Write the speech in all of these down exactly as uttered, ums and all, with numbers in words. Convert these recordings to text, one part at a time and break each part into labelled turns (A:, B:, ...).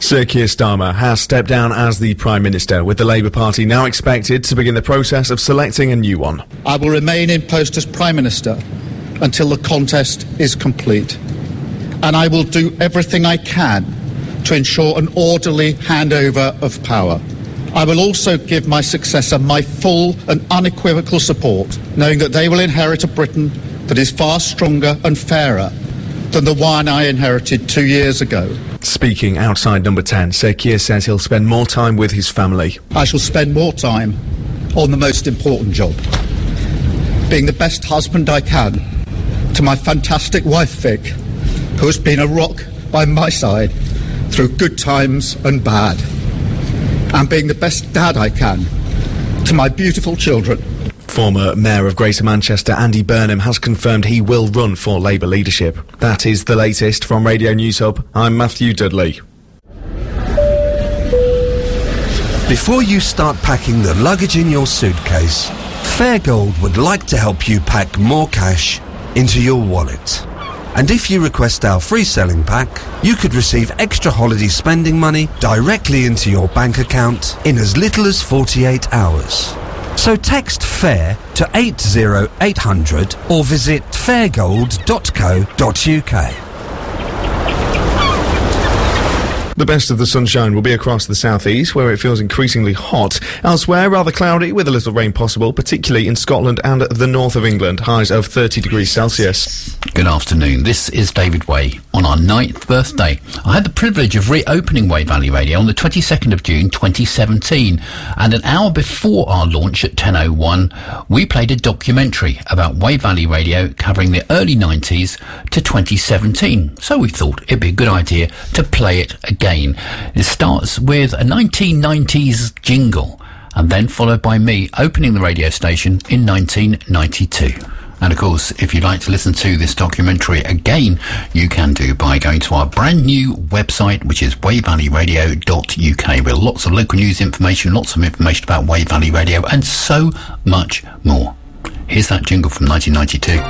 A: Sir Keir Starmer has stepped down as the Prime Minister, with the Labour Party now expected to begin the process of selecting a new one.
B: I will remain in post as Prime Minister until the contest is complete, and I will do everything I can to ensure an orderly handover of power. I will also give my successor my full and unequivocal support, knowing that they will inherit a Britain that is far stronger and fairer than the one I inherited two years ago.
A: Speaking outside Number ten, Sir Keir says he'll spend more time with his family.
B: I shall spend more time on the most important job, being the best husband I can to my fantastic wife Vic, who has been a rock by my side through good times and bad, and being the best dad I can to my beautiful children.
A: Former Mayor of Greater Manchester, Andy Burnham, has confirmed he will run for Labour leadership. That is the latest from Radio News Hub. I'm Matthew Dudley.
C: Before you start packing the luggage in your suitcase, Fairgold would like to help you pack more cash into your wallet. And if you request our free selling pack, you could receive extra holiday spending money directly into your bank account in as little as forty-eight hours. So text FAIR to eight zero eight hundred or visit fairgold dot co dot uk.
A: The best of the sunshine will be across the southeast, where it feels increasingly hot. Elsewhere, rather cloudy with a little rain possible, particularly in Scotland and the north of England. Highs of thirty degrees Celsius.
D: Good afternoon. This is David Way. On our ninth birthday, I had the privilege of reopening Way Valley Radio on the twenty-second of June twenty seventeen. And an hour before our launch at ten oh one, we played a documentary about Way Valley Radio covering the early nineties to twenty seventeen. So we thought it'd be a good idea to play it again. It starts with a nineteen nineties jingle and then followed by me opening the radio station in nineteen ninety-two. And of course, if you'd like to listen to this documentary again, you can do by going to our brand new website, which is way valley radio dot u k, with lots of local news information, lots of information about Way Valley Radio and so much more. Here's that jingle from nineteen ninety-two.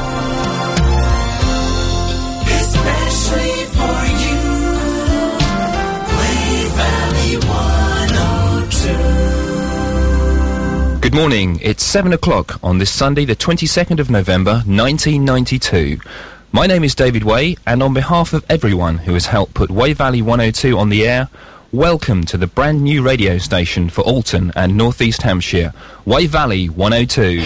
E: Good morning, it's seven o'clock on this Sunday the twenty-second of November nineteen ninety-two. My name is David Way, and on behalf of everyone who has helped put Way Valley one oh two on the air, welcome to the brand new radio station for Alton and North East Hampshire, Way Valley one oh two.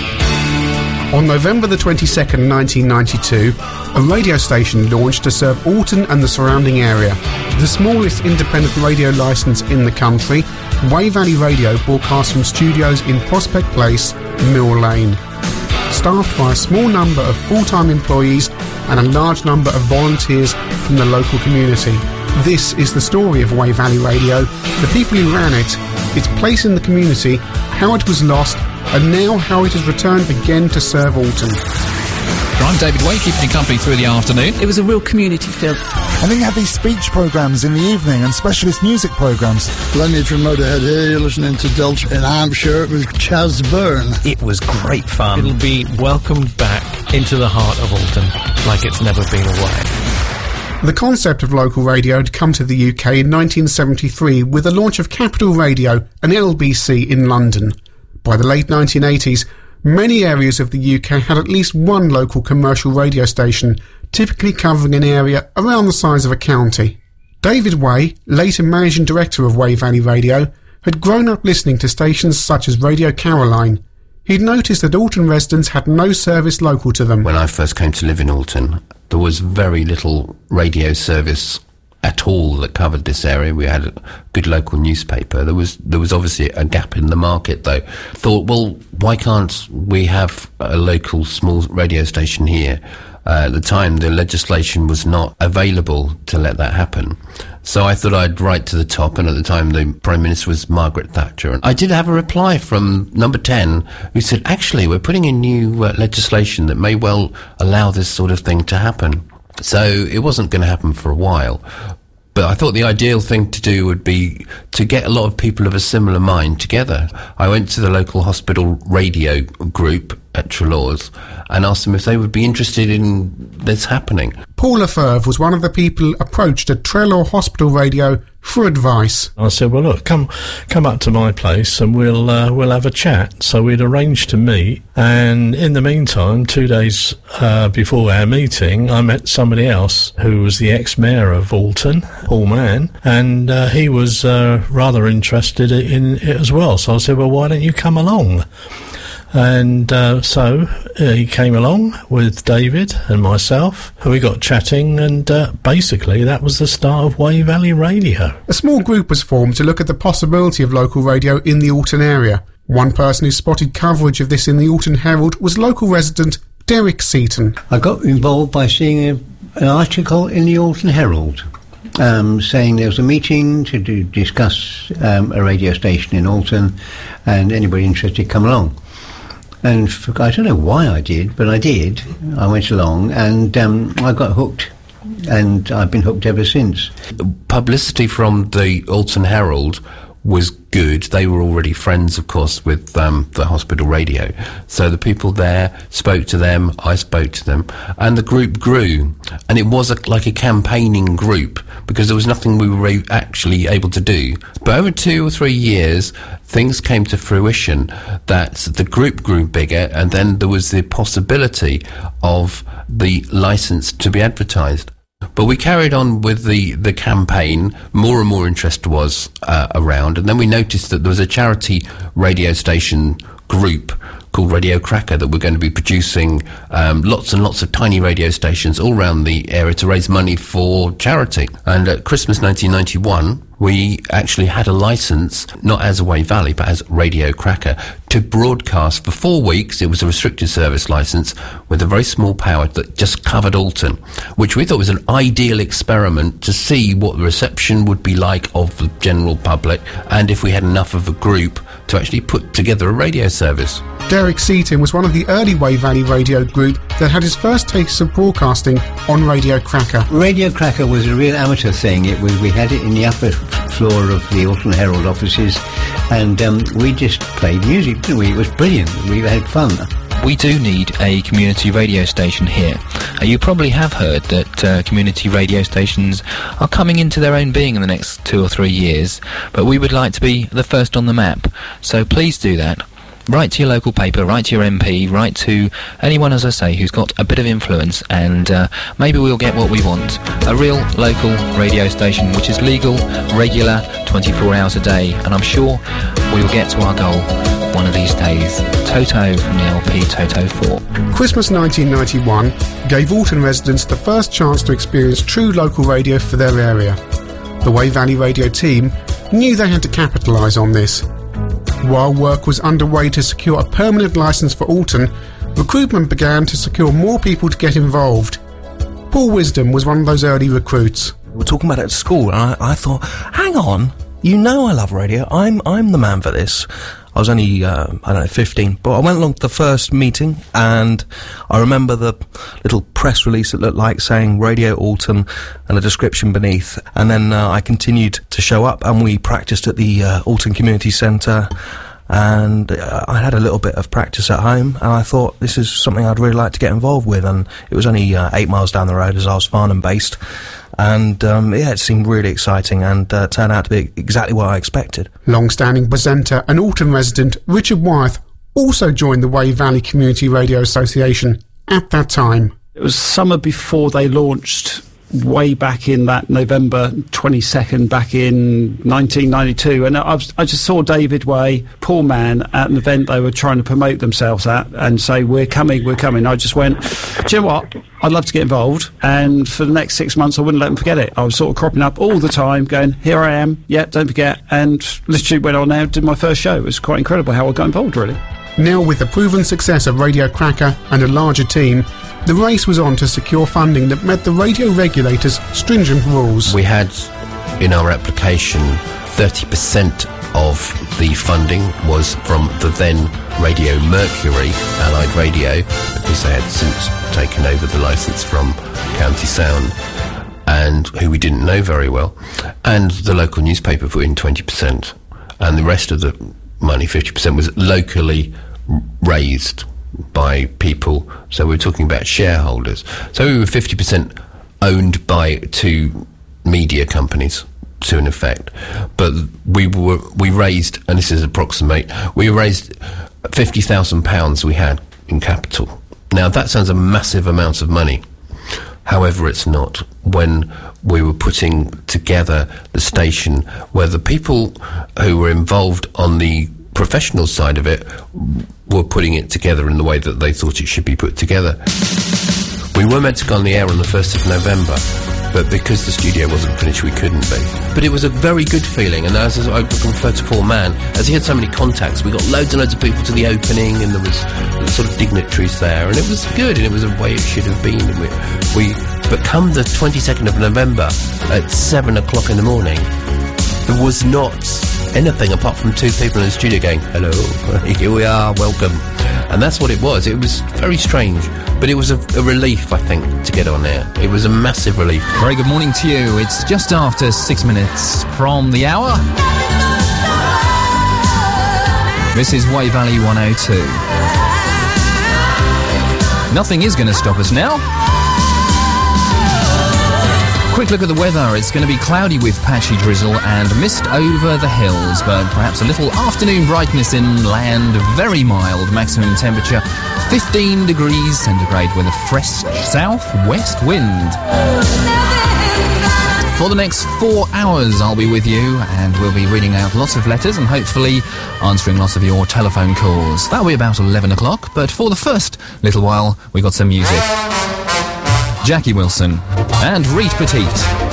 F: On November the twenty-second, nineteen ninety-two, a radio station launched to serve Alton and the surrounding area. The smallest independent radio licence in the country, Way Valley Radio broadcast from studios in Prospect Place, Mill Lane. Staffed by a small number of full-time employees and a large number of volunteers from the local community. This is the story of Way Valley Radio, the people who ran it, its place in the community, how it was lost, and now how it has returned again to serve Alton.
G: I'm David Way, keeping you company through the afternoon.
H: It was a real community feel.
I: And then you had these speech programmes in the evening and specialist music programmes.
J: Lenny from Motorhead here, you're listening to Delta in Hampshire with Chaz Byrne.
K: It was great fun.
L: It'll be welcomed back into the heart of Alton like it's never been away.
F: The concept of local radio had come to the U K in nineteen seventy-three with the launch of Capital Radio and L B C in London. By the late nineteen eighties, many areas of the U K had at least one local commercial radio station, typically covering an area around the size of a county. David Way, later Managing Director of Way Valley Radio, had grown up listening to stations such as Radio Caroline. He'd noticed that Alton residents had no service local to them.
M: When I first came to live in Alton, there was very little radio service at all that covered this area. We had a good local newspaper. There was there was obviously a gap in the market, though. Thought, well, why can't we have a local small radio station here? Uh, at the time, the legislation was not available to let that happen. So I thought I'd write to the top, and at the time the Prime Minister was Margaret Thatcher. And I did have a reply from Number ten, who said, actually, we're putting in new uh, legislation that may well allow this sort of thing to happen. So it wasn't going to happen for a while. But I thought the ideal thing to do would be to get a lot of people of a similar mind together. I went to the local hospital radio group at Trelaws and asked them if they would be interested in this happening.
F: Paul Lefebvre was one of the people approached at Trelaw Hospital Radio for advice.
L: I said, well, look, come come up to my place and we'll uh, we'll have a chat. So we'd arranged to meet, and in the meantime, two days uh, before our meeting, I met somebody else who was the ex-mayor of Alton, Paul Mann, and uh, he was uh, rather interested in it as well. So I said, well, why don't you come along? And uh, so uh, he came along with David and myself, and we got chatting, and uh, basically that was the start of Wey Valley Radio.
F: A small group was formed to look at the possibility of local radio in the Alton area. One person who spotted coverage of this in the Alton Herald was local resident Derek Seaton.
H: I got involved by seeing a, an article in the Alton Herald um, saying there was a meeting to do, discuss um, a radio station in Alton, and anybody interested come along. And for, I don't know why I did, but I did. I went along, and um, I got hooked, and I've been hooked ever since.
M: Publicity from the Alton Herald was good. They were already friends, of course, with um, the hospital radio. So the people there spoke to them, I spoke to them, and the group grew. And it was a, like a campaigning group, because there was nothing we were actually able to do. But over two or three years, things came to fruition that the group grew bigger, and then there was the possibility of the licence to be advertised. But we carried on with the, the campaign. More and more interest was uh, around, and then we noticed that there was a charity radio station group called Radio Cracker that were going to be producing um, lots and lots of tiny radio stations all around the area to raise money for charity. And at Christmas nineteen ninety-one, we actually had a licence, not as a Wey Valley, but as Radio Cracker, to broadcast for four weeks. It was a restricted service licence with a very small power that just covered Alton, which we thought was an ideal experiment to see what the reception would be like of the general public, and if we had enough of a group to actually put together a radio service.
F: Derek Seaton was one of the early Wey Valley radio group that had his first taste of broadcasting on Radio Cracker.
H: Radio Cracker was a real amateur thing. It was, we had it in the upper floor of the Alton Herald offices, and um, we just played music, didn't we? It was brilliant. We had fun.
E: We do need a community radio station here. Uh, you probably have heard that uh, community radio stations are coming into their own being in the next two or three years, but we would like to be the first on the map. So please do that. Write to your local paper, write to your M P, write to anyone, as I say, who's got a bit of influence, and uh, maybe we'll get what we want. A real local radio station which is legal, regular, twenty-four hours a day, and I'm sure we will get to our goal one of these days. Toto from the L P Toto four.
F: Christmas nineteen ninety-one gave Alton residents the first chance to experience true local radio for their area. The Wey Valley radio team knew they had to capitalise on this. While work was underway to secure a permanent licence for Alton, recruitment began to secure more people to get involved. Paul Wisdom was one of those early recruits.
K: We were talking about it at school, and I, I thought, hang on, you know I love radio, I'm I'm the man for this. I was only, uh, I don't know, fifteen, but I went along to the first meeting, and I remember the little press release that looked like saying Radio Alton and a description beneath, and then uh, I continued to show up, and we practiced at the uh, Alton Community Centre, and uh, I had a little bit of practice at home, and I thought this is something I'd really like to get involved with, and it was only uh, eight miles down the road as I was Farnham based. And, um, yeah, it seemed really exciting, and uh, turned out to be exactly what I expected.
F: Long-standing presenter and Alton resident Richard Wyeth also joined the Wey Valley Community Radio Association at that time.
N: It was summer before they launched, way back in that November twenty-second, back in nineteen ninety-two, and I, was, I just saw David Wey, Paul Mann, at an event they were trying to promote themselves at and say, we're coming, we're coming. I just went, do you know what? I'd love to get involved, and for the next six months I wouldn't let them forget it. I was sort of cropping up all the time, going, here I am, yeah, don't forget, and literally went on there and did my first show. It was quite incredible how I got involved, really.
F: Now, with the proven success of Radio Cracker and a larger team, the race was on to secure funding that met the radio regulator's stringent rules.
M: We had in our application thirty percent of the funding was from the then Radio Mercury, Allied Radio, because they had since taken over the licence from County Sound, and who we didn't know very well. And the local newspaper put in twenty percent, and the rest of the money, fifty percent, was locally raised by people, so we're talking about shareholders. So we were fifty percent owned by two media companies, to an effect. But we were we raised, and this is approximate, we raised fifty thousand pounds we had in capital. Now that sounds a massive amount of money. However, it's not, when we were putting together the station, where the people who were involved on the professional side of it were putting it together in the way that they thought it should be put together. We were meant to go on the air on the first of November, but because the studio wasn't finished, we couldn't be. But it was a very good feeling, and as I refer to Paul Mann, as he had so many contacts, we got loads and loads of people to the opening, and there was sort of dignitaries there, and it was good, and it was the way it should have been. And we, we, but come the twenty-second of November at seven o'clock in the morning, there was not anything apart from two people in the studio going, hello, here we are, welcome. And that's what it was. It was very strange, but it was a, a relief, I think, to get on there. It was a massive relief.
G: Very good morning to you. It's just after six minutes from the hour. This is Way Valley one oh two. Nothing is going to stop us now. Quick look at the weather. It's going to be cloudy with patchy drizzle and mist over the hills, but perhaps a little afternoon brightness inland. Very mild. Maximum temperature fifteen degrees centigrade with a fresh south-west wind. For the next four hours, I'll be with you, and we'll be reading out lots of letters and hopefully answering lots of your telephone calls. That'll be about eleven o'clock, but for the first little while, we got some music. Jackie Wilson and Reed Petite.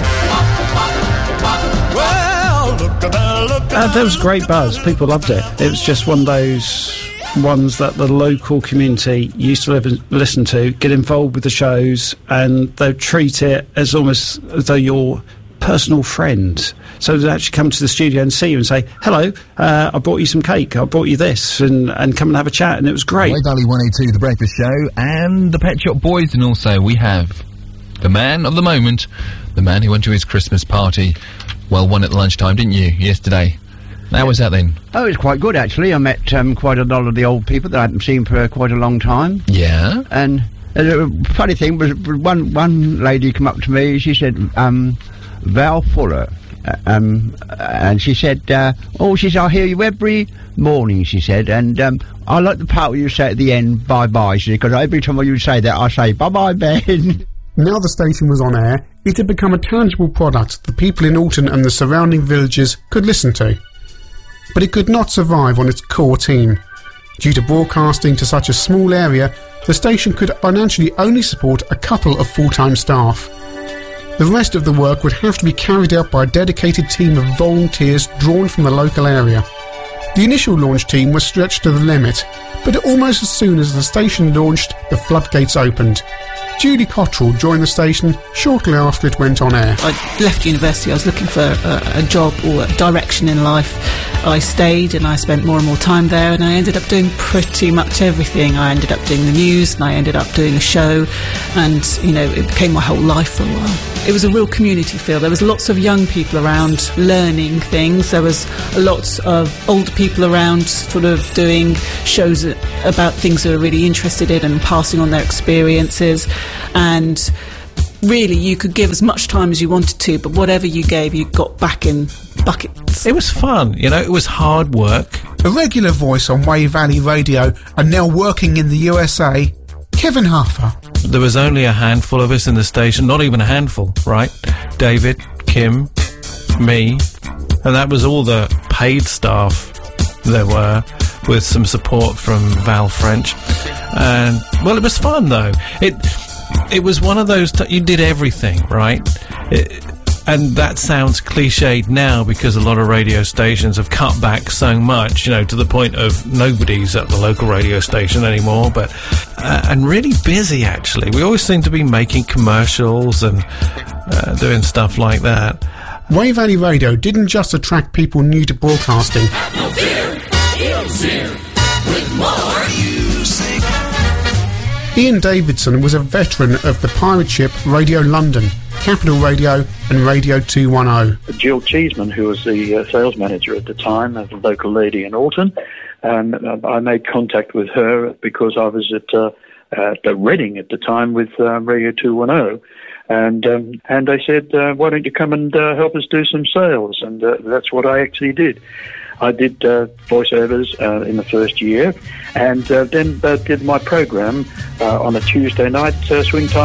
N: Uh, there was great buzz. People loved it. It was just one of those ones that the local community used to live and listen to, get involved with the shows, and they treat it as almost as though you're personal friend. So they actually come to the studio and see you and say, hello, uh, I brought you some cake, I brought you this, and, and come and have a chat, and it was great.
O: Way Valley one oh two, The Breakfast Show, and the Pet Shop Boys, and also we have the man of the moment, the man who went to his Christmas party, well, one at lunchtime, didn't you, yesterday? How was that then?
P: Oh, it was quite good, actually. I met um, quite a lot of the old people that I hadn't seen for uh, quite a long time.
O: Yeah?
P: And uh, the funny thing was, one one lady came up to me, she said, um, Val Fuller, uh, um, and she said, uh, oh, she said, I hear you every morning, she said, and um, I like the part where you say at the end, bye-bye, she said, because every time you say that, I say, bye-bye, Ben.
F: Now the station was on air, it had become a tangible product the people in Alton and the surrounding villages could listen to. But it could not survive on its core team. Due to broadcasting to such a small area, the station could financially only support a couple of full-time staff. The rest of the work would have to be carried out by a dedicated team of volunteers drawn from the local area. The initial launch team was stretched to the limit, but almost as soon as the station launched, the floodgates opened. Julie Cottrell joined the station shortly after it went on air.
Q: I left university, I was looking for a, a job or a direction in life. I stayed and I spent more and more time there, and I ended up doing pretty much everything. I ended up doing the news, and I ended up doing a show, and, you know, it became my whole life for a while. It was a real community feel. There was lots of young people around learning things. There was lots of older people around sort of doing shows about things they were really interested in and passing on their experiences. And really, you could give as much time as you wanted to, but whatever you gave, you got back in buckets.
K: It was fun, you know, it was hard work.
F: A regular voice on Way Valley Radio and now working in the U S A, Kevin Huffer.
K: There was only a handful of us in the station, not even a handful, right? David, Kim, me, and that was all the paid staff there were, with some support from Val French. And, well, it was fun, though. It it was one of those... T- you did everything, right? It, and that sounds cliched now because a lot of radio stations have cut back so much, you know, to the point of nobody's at the local radio station anymore, but... Uh, and really busy, actually. We always seem to be making commercials and uh, doing stuff like that.
F: Way Valley Radio didn't just attract people new to broadcasting.
R: No fear, it's here with more music.
F: Ian Davidson was a veteran of the pirate ship Radio London, Capital Radio and Radio two ten.
S: Jill Cheeseman, who was the uh, sales manager at the time of the local lady in Alton, and uh, I made contact with her because I was at, uh, at Reading at the time with uh, Radio two ten. And um, and they said, uh, why don't you come and uh, help us do some sales? And uh, that's what I actually did. I did uh, voiceovers uh, in the first year, and uh, then uh, did my program uh, on a Tuesday night, uh, Swing Time.